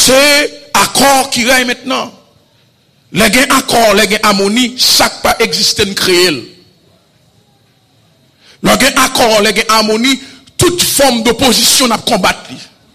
c'est accord qui règne maintenant. Les gains accord, les gains harmonie, chaque pas exister de créer. Les gains accord, les gains harmonie, toute forme d'opposition n'a combattre.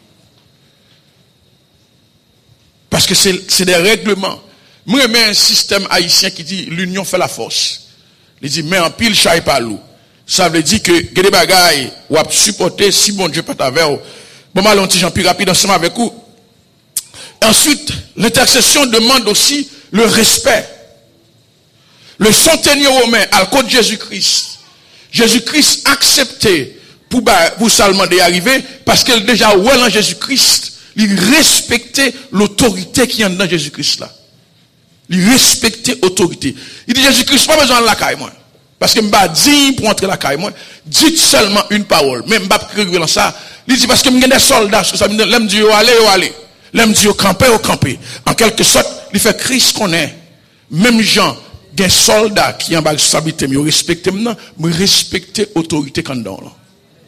Parce que c'est des règlements. Moi, j'aime un système haïtien qui dit l'union fait la force. Il dit, mais en pile, chaille pas l'eau. Ça veut dire que des bagailles, ou à supporter, si bon Dieu pas avec vous. Bon, mal, on j'en plus rapide ensemble avec vous. Ensuite, l'intercession demande aussi le respect. Le centenier romain, à cause de Jésus-Christ. Jésus-Christ accepté pour seulement d'y arriver, parce qu'il déjà, ouais, en Jésus-Christ, il respectait l'autorité qui est dans Jésus-Christ là. Il respectait l'autorité. Il dit Jésus-Christ, pas besoin de la caille moi. Parce que m'ba dit pour entrer la caille moi, dites seulement une parole. Même m'ba créer dans ça. Il dit parce que m'y a des soldats, ça l'aime dit aller. L'aime dit camper. En quelque sorte, il fait Christ qu'on est. Même gens, des soldats qui en bas respecté, me respecter maintenant, me respecter l'autorité quand dans là.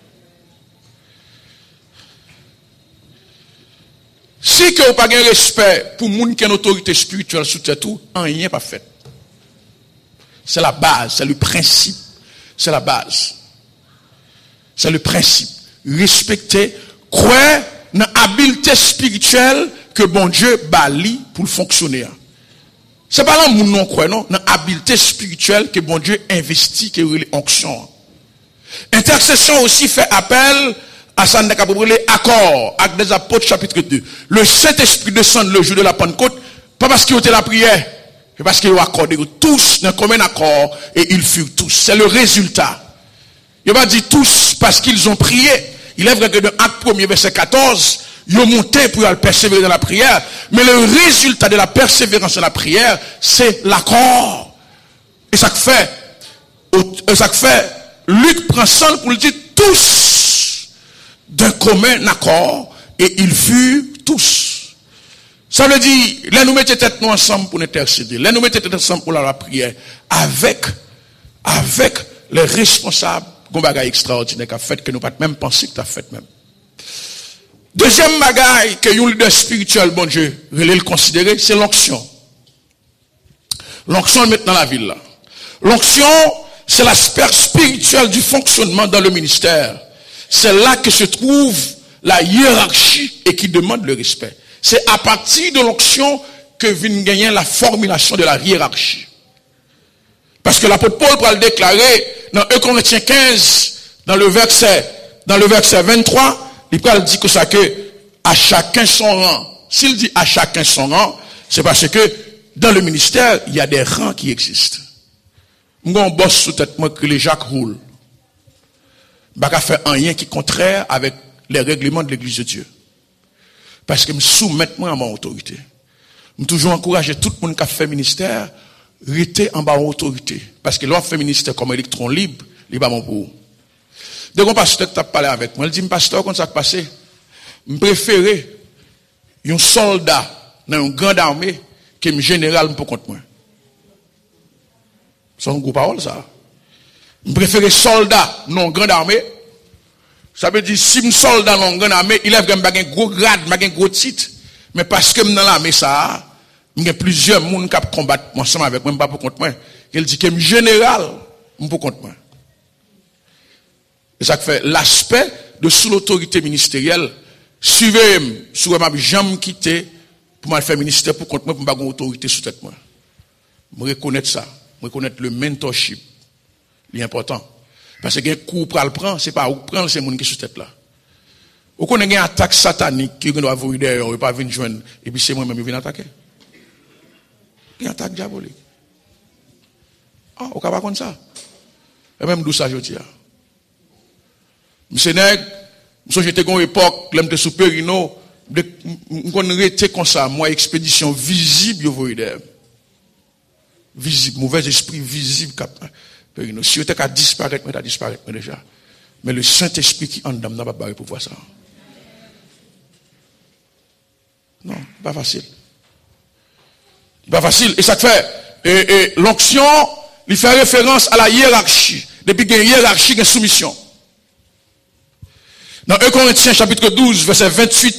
Si que vous n'avez pas de respect pour les gens qui ont une autorité spirituelle sous tout, rien n'est pas fait. C'est la base, c'est le principe. C'est la base. C'est le principe. Respecter, croire dans l'habileté spirituelle que bon Dieu bali pour fonctionner. C'est pas là où nous croyons, non, dans l'habileté spirituelle que bon Dieu investit, que les onctions. Intercession aussi fait appel à ça, accord, Actes des Apôtres, chapitre 2. Le Saint-Esprit descend le jour de la Pentecôte, pas parce qu'il y a la prière, mais parce qu'il y a accordé tous d'un commun accord, et ils furent tous. C'est le résultat. Il va dire tous parce qu'ils ont prié. Il est vrai que dans Acte 1er, verset 14, ils ont monté pour persévérer dans la prière, mais le résultat de la persévérance dans la prière, c'est l'accord. Et ça fait, Luc prend ça pour le dire tous, d'un commun accord, et ils furent tous. Ça veut dire, là nous mettons tête nous ensemble pour intercéder, là nous mettons tête ensemble pour la prière, avec les responsables, qu'on bagaille extraordinaire qu'a fait, que nous pas même penser que t'as fait même. Deuxième bagaille que un leader spirituel, bon Dieu, relève le considérer, c'est l'onction. L'onction est maintenant la ville là. L'onction, c'est l'aspect spirituel du fonctionnement dans le ministère. C'est là que se trouve la hiérarchie et qui demande le respect. C'est à partir de l'onction que vient gagner la formulation de la hiérarchie. Parce que l'apôtre Paul va le déclarer dans 1 Corinthiens 15, dans le verset 23, il va dire que ça que à chacun son rang. S'il dit à chacun son rang, c'est parce que dans le ministère, il y a des rangs qui existent. Moi, on bosse sous tête moi que les Jacques roulent. Baka fait rien qui est contraire avec les règlements de l'église de Dieu. Parce que me soumettre moi à mon autorité. Je toujours encourager tout le monde qui a fait ministère, rester en bas en autorité. Parce que l'on fait ministère comme électron libre, il va mon pour. Dès qu'on pasteur qui a parlé avec moi, il dit, pasteur, quand ça s'est passé, je préfère un soldat dans une grande armée que un général pour contre moi. C'est un gros parole, ça. Je préfère soldat dans une grande armée. Ça veut dire, si je soldat dans une grande armée, il a un gros grade, un gros titre. Mais parce que dans l'armée, ça, il y a plusieurs personnes qui combattent ensemble avec moi, pas pour contre moi. Il dit que je général, pour contre moi. Et ça fait l'aspect de sous l'autorité ministérielle. Suivez-moi, sur ma jambe quitter pour me faire ministère pour contre moi, pour me faire autorité sous tête moi. Je reconnaître ça. Je reconnaître le mentorship. L'important. Parce que un coup pour le prendre, c'est pas où prendre, c'est mon qui sous tête là. Ou qu'on a une attaque satanique qui doit vous derrière, ou pas venir joindre, et puis c'est moi-même qui viens attaquer. Une attaque diabolique. Ah, au cas pas comme ça. Et même d'où ça je dis. Monsieur Nèg, j'étais à une époque, l'homme de sous Périno, on était comme ça, moi, expédition visible, vous voyez. Visible, mauvais esprit visible, Périno. Si vous êtes à disparaître, vous êtes à disparaître déjà. Mais le Saint-Esprit qui en dame n'a pas barré pour voir ça. Non, pas facile. Pas facile. Et ça fait, et l'onction, il fait référence à la hiérarchie. Depuis qu'il y a une hiérarchie, il y a une soumission. Dans 1 Corinthiens chapitre 12, verset 28